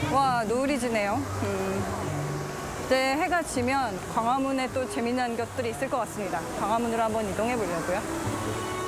와, 노을이 지네요. 이제 해가 지면 광화문에 또 재미난 것들이 있을 것 같습니다. 광화문으로 한번 이동해 보려고요.